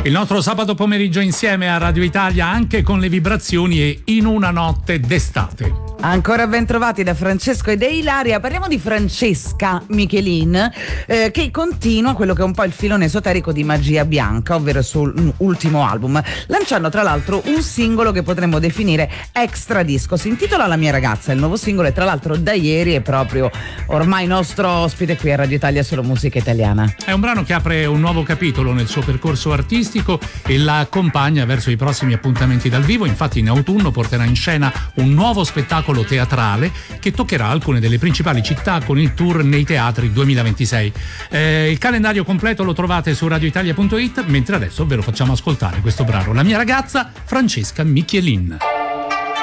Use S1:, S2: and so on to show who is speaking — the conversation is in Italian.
S1: Il nostro sabato pomeriggio insieme a Radio Italia, anche con le vibrazioni e in una notte d'estate.
S2: Ancora ben trovati da Francesco e da Ilaria. Parliamo di Francesca Michelin, che continua quello che è un po' il filone esoterico di Magia Bianca, ovvero il suo ultimo album, lanciando tra l'altro un singolo che potremmo definire extra disco. Si intitola La mia ragazza, il nuovo singolo, e tra l'altro da ieri è proprio ormai nostro ospite qui a Radio Italia Solo Musica Italiana.
S1: È un brano che apre un nuovo capitolo nel suo percorso artistico e la accompagna verso i prossimi appuntamenti dal vivo. Infatti in autunno porterà in scena un nuovo spettacolo teatrale che toccherà alcune delle principali città con il tour nei teatri 2026. Il calendario completo lo trovate su radioitalia.it, mentre adesso ve lo facciamo ascoltare questo brano. La mia ragazza, Francesca Michelin.